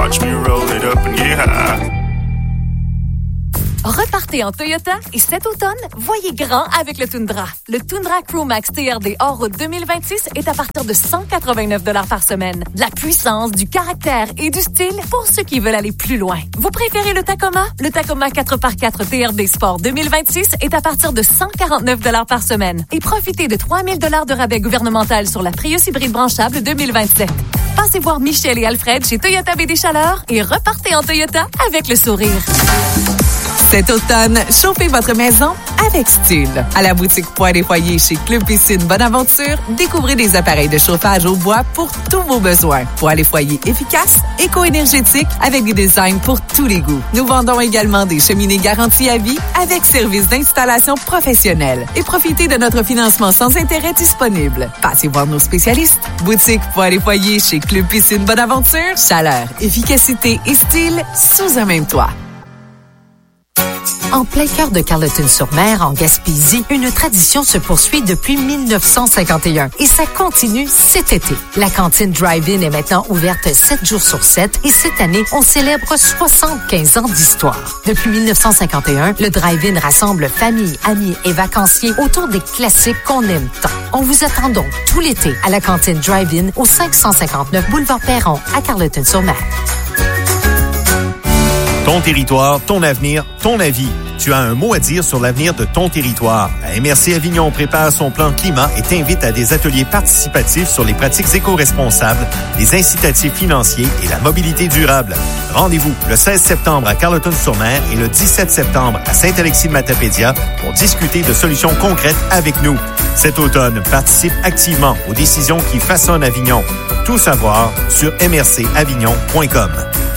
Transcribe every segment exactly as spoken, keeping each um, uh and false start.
Watch me roll it up and get high. Repartez en Toyota et cet automne, voyez grand avec le Tundra. Le Tundra Crewmax T R D hors-route deux mille vingt-six est à partir de cent quatre-vingt-neuf dollars par semaine. De la puissance, du caractère et du style pour ceux qui veulent aller plus loin. Vous préférez le Tacoma? Le Tacoma quatre par quatre T R D Sport deux mille vingt-six est à partir de cent quarante-neuf dollars par semaine. Et profitez de trois mille dollars de rabais gouvernemental sur la Prius hybride branchable deux mille vingt-sept. Passez voir Michel et Alfred chez Toyota B D Chaleur et repartez en Toyota avec le sourire. Cet automne, chauffez votre maison avec Style. À la boutique Poêle et Foyer chez Club Piscine Bonaventure, découvrez des appareils de chauffage au bois pour tous vos besoins. Poêle et Foyer efficace, éco-énergétique, avec des designs pour tous les goûts. Nous vendons également des cheminées garanties à vie avec service d'installation professionnelle. Et profitez de notre financement sans intérêt disponible. Passez voir nos spécialistes. Boutique Poêle et Foyer chez Club Piscine Bonaventure. Chaleur, efficacité et style sous un même toit. En plein cœur de Carleton-sur-Mer, en Gaspésie, une tradition se poursuit depuis mille neuf cent cinquante et un et ça continue cet été. La cantine Drive-In est maintenant ouverte sept jours sur sept et cette année, on célèbre soixante-quinze ans d'histoire. Depuis mille neuf cent cinquante et un, le Drive-In rassemble familles, amis et vacanciers autour des classiques qu'on aime tant. On vous attend donc tout l'été à la cantine Drive-In au cinq cent cinquante-neuf boulevard Perron à Carleton-sur-Mer. Ton territoire, ton avenir, ton avis. Tu as un mot à dire sur l'avenir de ton territoire. La M R C Avignon prépare son plan climat et t'invite à des ateliers participatifs sur les pratiques éco-responsables, les incitatifs financiers et la mobilité durable. Rendez-vous le seize septembre à Carleton-sur-Mer et le dix-sept septembre à Saint-Alexis-de-Matapédia pour discuter de solutions concrètes avec nous. Cet automne, participe activement aux décisions qui façonnent Avignon. Tout savoir sur m r c avignon point com.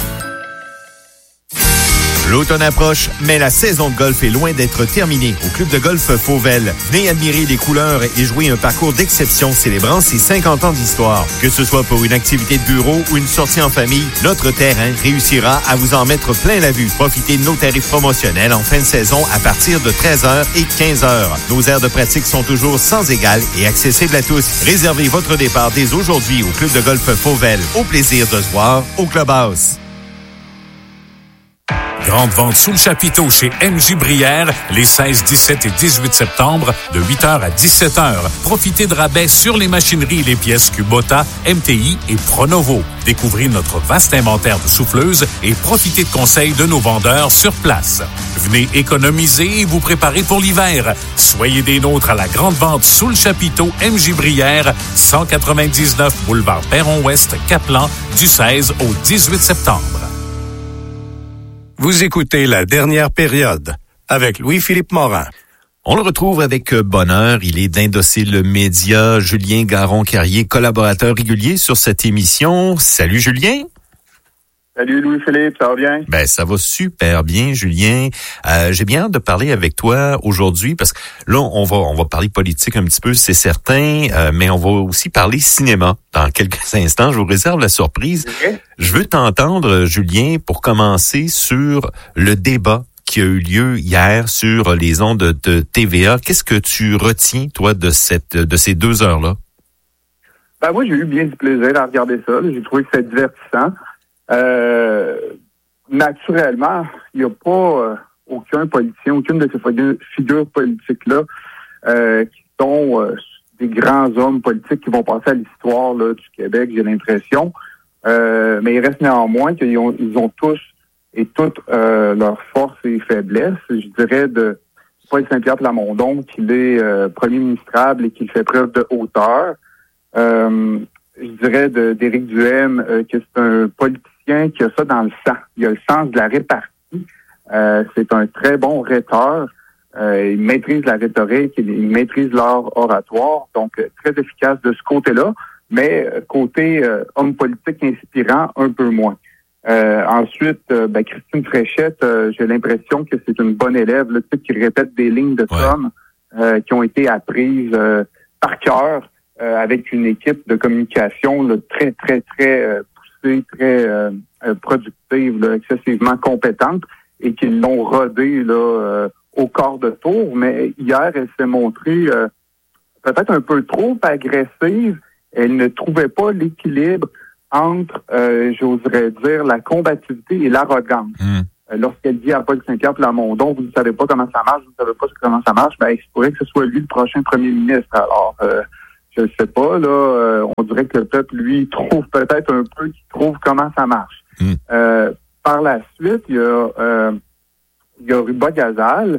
L'automne approche, mais la saison de golf est loin d'être terminée au club de golf Fauvel. Venez admirer les couleurs et jouer un parcours d'exception célébrant ses cinquante ans d'histoire. Que ce soit pour une activité de bureau ou une sortie en famille, notre terrain réussira à vous en mettre plein la vue. Profitez de nos tarifs promotionnels en fin de saison à partir de treize heures et quinze heures. Nos aires de pratique sont toujours sans égal et accessibles à tous. Réservez votre départ dès aujourd'hui au club de golf Fauvel. Au plaisir de se voir au Clubhouse. Grande vente sous le chapiteau chez M J Brière les seize, dix-sept et dix-huit septembre de huit heures à dix-sept heures. Profitez de rabais sur les machineries et les pièces Kubota, M T I et Pronovo. Découvrez notre vaste inventaire de souffleuses et profitez de conseils de nos vendeurs sur place. Venez économiser et vous préparer pour l'hiver. Soyez des nôtres à la grande vente sous le chapiteau M J Brière, cent quatre-vingt-dix-neuf boulevard Perron-Ouest, Caplan, du seize au dix-huit septembre. Vous écoutez La Dernière Période avec Louis-Philippe Morin. On le retrouve avec bonheur. Il est d'Indocile Média, Julien Garon-Carrier, collaborateur régulier sur cette émission. Salut Julien. Salut Louis-Philippe, ça va bien? Ben ça va super bien, Julien. Euh, j'ai bien hâte de parler avec toi aujourd'hui parce que là on va on va parler politique un petit peu, c'est certain, euh, mais on va aussi parler cinéma dans quelques instants. Je vous réserve la surprise. Okay. Je veux t'entendre, Julien, pour commencer sur le débat qui a eu lieu hier sur les ondes de T V A. Qu'est-ce que tu retiens toi de cette de ces deux heures-là? Ben moi j'ai eu bien du plaisir à regarder ça. J'ai trouvé que c'était divertissant. Euh, naturellement, il n'y a pas euh, aucun politicien, aucune de ces figures, figures politiques-là euh, qui sont euh, des grands hommes politiques qui vont passer à l'histoire là, du Québec, j'ai l'impression. Euh, mais il reste néanmoins qu'ils ont, ils ont tous et toutes euh, leurs forces et faiblesses. Je dirais de Paul Saint-Pierre Plamondon qu'il est euh, premier ministrable et qu'il fait preuve de hauteur. Euh, je dirais de, d'Éric Duhaime euh, que c'est un politicien qui a ça dans le sang. Il a le sens de la répartie. Euh, c'est un très bon rhéteur. Euh, il maîtrise la rhétorique, il, il maîtrise l'art oratoire, donc euh, très efficace de ce côté-là, mais euh, côté euh, homme politique inspirant, un peu moins. Euh, ensuite, euh, ben, Christine Fréchette, euh, j'ai l'impression que c'est une bonne élève, le type qui répète des lignes de Tom ouais. euh, qui ont été apprises euh, par cœur euh, avec une équipe de communication là, très, très, très euh, poussée, très euh, productive, là, excessivement compétente et qui l'ont rodée là, euh, au quart de tour. Mais hier, elle s'est montrée euh, peut-être un peu trop agressive. Elle ne trouvait pas l'équilibre entre, euh, j'oserais dire, la combativité et l'arrogance. Mmh. Euh, lorsqu'elle dit à Paul Saint-Pierre Plamondon, vous ne savez pas comment ça marche, vous ne savez pas comment ça marche, ben, il se pourrait que ce soit lui le prochain premier ministre. Alors, euh, je ne sais pas, là, euh, on dirait que le peuple, lui, trouve peut-être un peu qu'il trouve comment ça marche. Mmh. Euh, par la suite, il y a, euh, il y a Ruba Gazal,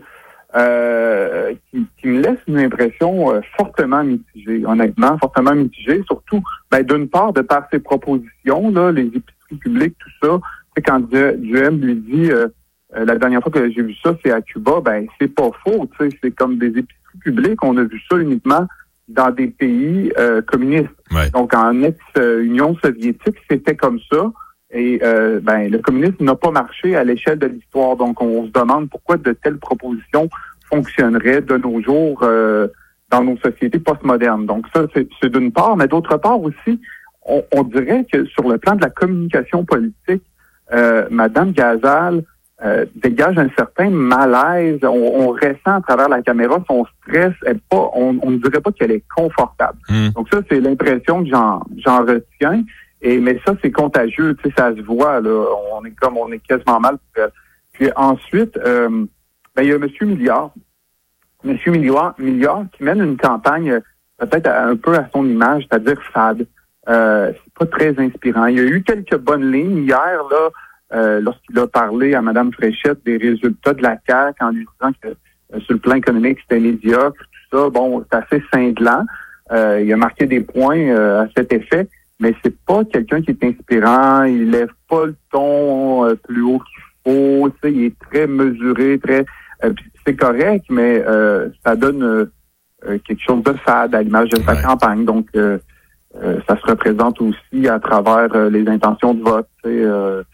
Euh, qui, qui me laisse une impression euh, fortement mitigée, honnêtement, fortement mitigée, surtout, ben, d'une part, de par ses propositions, là, les épiceries publiques, tout ça, c'est quand Duhem lui dit, euh, euh, la dernière fois que j'ai vu ça, c'est à Cuba, ben, c'est pas faux, tu sais, c'est comme des épiceries publiques, on a vu ça uniquement dans des pays euh, communistes. Ouais. Donc, en ex-Union soviétique, c'était comme ça. Et euh, ben le communisme n'a pas marché à l'échelle de l'histoire. Donc, on se demande pourquoi de telles propositions fonctionneraient de nos jours euh, dans nos sociétés postmodernes. Donc, ça, c'est, c'est d'une part. Mais d'autre part aussi, on, on dirait que sur le plan de la communication politique, euh, Madame Gazal euh, dégage un certain malaise. On, on ressent à travers la caméra son stress. Elle pas, on, on ne dirait pas qu'elle est confortable. Mmh. Donc, ça, c'est l'impression que j'en, j'en retiens. Et mais ça, c'est contagieux, tu sais, ça se voit, là. On est comme on est quasiment mal. Puis ensuite, euh, ben, il y a M. Milliard. M. Milliard, Milliard qui mène une campagne peut-être un peu à son image, c'est-à-dire fade. Euh, c'est pas très inspirant. Il y a eu quelques bonnes lignes hier, là, euh, lorsqu'il a parlé à Mme Fréchette des résultats de la C A Q en lui disant que euh, sur le plan économique, c'était médiocre, tout ça. Bon, c'est assez cinglant. Euh, il a marqué des points euh, à cet effet. Mais c'est pas quelqu'un qui est inspirant, il lève pas le ton euh, plus haut qu'il faut, tu sais, il est très mesuré, très euh, c'est correct, mais euh, ça donne euh, quelque chose de fade à l'image de sa ouais. campagne. Donc euh, euh, ça se représente aussi à travers euh, les intentions de vote, tu sais, euh,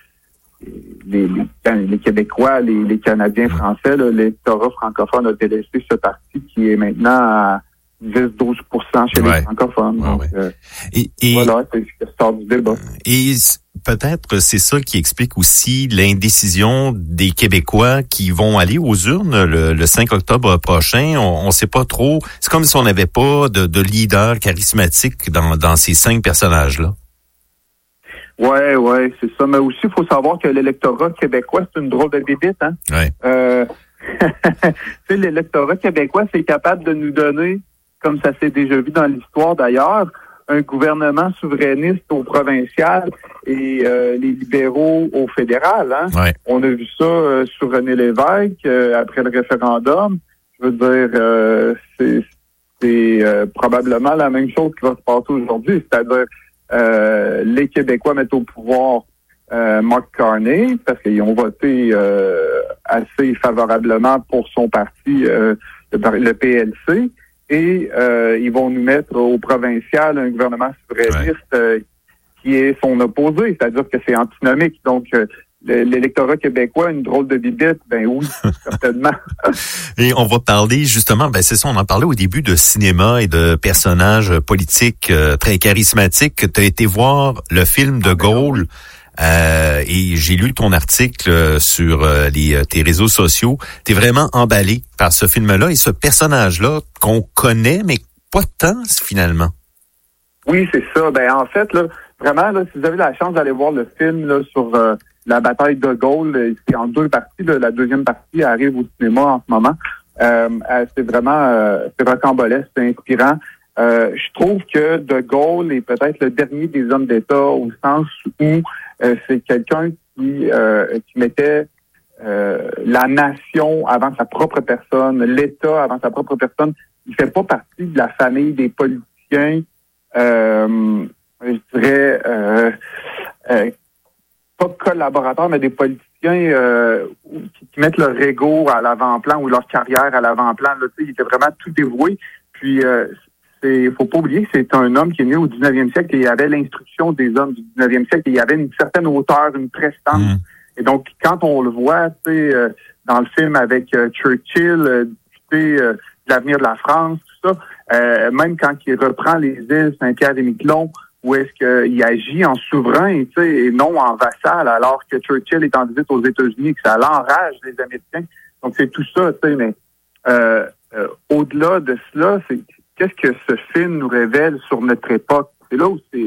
les, les, les Québécois, les, les Canadiens français, là, l'électorat francophone a délaissé ce parti qui est maintenant à dix à douze pour cent chez ouais. les francophones. Ouais, donc, ouais. euh, et, et, voilà, c'est ce qui sort du débat. Et peut-être c'est ça qui explique aussi l'indécision des Québécois qui vont aller aux urnes le, le cinq octobre prochain. On ne sait pas trop. C'est comme si on n'avait pas de, de leader charismatique dans, dans ces cinq personnages-là. Ouais, ouais, c'est ça. Mais aussi, il faut savoir que l'électorat québécois, c'est une drôle de bébite, hein? Ouais. Euh, tu sais, l'électorat québécois, c'est capable de nous donner, comme ça s'est déjà vu dans l'histoire d'ailleurs, un gouvernement souverainiste au provincial et euh, les libéraux au fédéral. Hein? Ouais. On a vu ça euh, sur René Lévesque euh, après le référendum. Je veux dire, euh, c'est, c'est euh, probablement la même chose qui va se passer aujourd'hui, c'est-à-dire euh, les Québécois mettent au pouvoir euh, Mark Carney parce qu'ils ont voté euh, assez favorablement pour son parti, euh, le, le P L C. Et euh, ils vont nous mettre au provincial un gouvernement souverainiste ouais. euh, qui est son opposé, c'est-à-dire que c'est antinomique. Donc, euh, l'électorat québécois, une drôle de bibite, ben oui, certainement. Et on va parler justement, ben c'est ça, on en parlait au début de cinéma et de personnages politiques euh, très charismatiques. Tu as été voir le film de Gaulle. Euh, et j'ai lu ton article sur euh, les, tes réseaux sociaux. T'es vraiment emballé par ce film-là et ce personnage-là qu'on connaît, mais pas tant finalement. Oui, c'est ça. Ben en fait, là, vraiment, là, si vous avez la chance d'aller voir le film là, sur euh, la bataille de Gaulle, c'est en deux parties. Là, la deuxième partie arrive au cinéma en ce moment. Euh, c'est vraiment euh, c'est rocambolesque, c'est inspirant. Euh, je trouve que De Gaulle est peut-être le dernier des hommes d'État au sens où euh, c'est quelqu'un qui, euh, qui mettait euh, la nation avant sa propre personne, l'État avant sa propre personne. Il fait pas partie de la famille des politiciens, euh, je dirais, euh, euh, pas collaborateurs, mais des politiciens euh, qui, qui mettent leur ego à l'avant-plan ou leur carrière à l'avant-plan. Là, tu sais, il était vraiment tout dévoué. Puis, euh, il faut pas oublier que c'est un homme qui est né au dix-neuvième siècle et il avait l'instruction des hommes du dix-neuvième siècle et il y avait une certaine hauteur, une prestance. Mmh. Et donc, quand on le voit, tu sais, euh, dans le film avec euh, Churchill, euh, discuter euh, de l'avenir de la France, tout ça, euh, même quand il reprend les îles Saint-Pierre et Miquelon, où est-ce qu'il agit en souverain, tu sais, et non en vassal, alors que Churchill est en visite aux États-Unis et que ça l'enrage les Américains. Donc, c'est tout ça, tu sais, mais euh, euh, au-delà de cela, c'est qu'est-ce que ce film nous révèle sur notre époque? C'est là où c'est,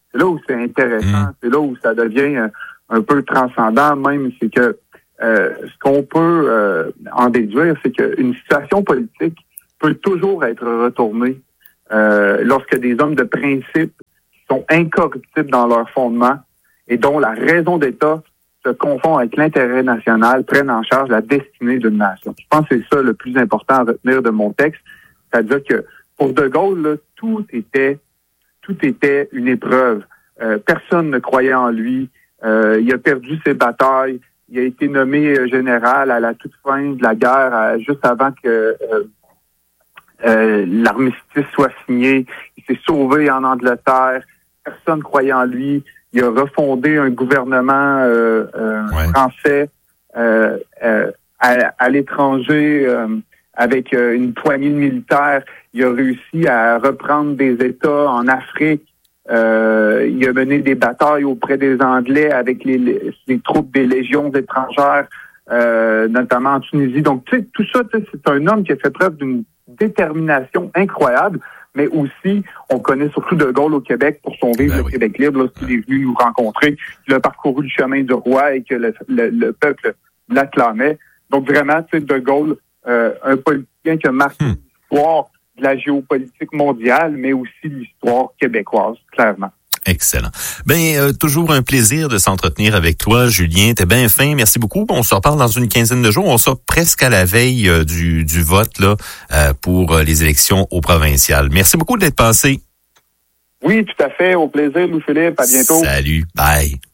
c'est là où c'est intéressant, mmh. c'est là où ça devient un, un peu transcendant même, c'est que euh, ce qu'on peut euh, en déduire, c'est qu'une situation politique peut toujours être retournée euh, lorsque des hommes de principe sont incorruptibles dans leur fondement et dont la raison d'État se confond avec l'intérêt national, prennent en charge la destinée d'une nation. Je pense que c'est ça le plus important à retenir de mon texte, c'est-à-dire que pour De Gaulle, là, tout était tout était une épreuve. Euh, personne ne croyait en lui. Euh, il a perdu ses batailles. Il a été nommé euh, général à la toute fin de la guerre, à, juste avant que euh, euh, l'armistice soit signé. Il s'est sauvé en Angleterre. Personne ne croyait en lui. Il a refondé un gouvernement euh, euh, ouais. français euh, euh, à, à l'étranger euh, avec euh, une poignée de militaires. Il a réussi à reprendre des États en Afrique. Euh, il a mené des batailles auprès des Anglais avec les, les, les troupes des légions étrangères, euh, notamment en Tunisie. Donc, tu sais, tout ça, c'est un homme qui a fait preuve d'une détermination incroyable. Mais aussi, on connaît surtout De Gaulle au Québec pour son Vive ben le oui. Québec libre, lorsqu'il est venu nous rencontrer, qu'il a parcouru le chemin du roi et que le, le, le peuple l'acclamait. Donc vraiment, tu sais, De Gaulle, euh, un politicien qui a marqué hmm. l'histoire de la géopolitique mondiale, mais aussi l'histoire québécoise, clairement. Excellent. Ben euh, toujours un plaisir de s'entretenir avec toi, Julien. T'es bien fin. Merci beaucoup. On se reparle dans une quinzaine de jours. On sort presque à la veille euh, du, du vote là euh, pour euh, les élections au provincial. Merci beaucoup d'être passé. Oui, tout à fait. Au plaisir, Louis-Philippe. À bientôt. Salut. Bye.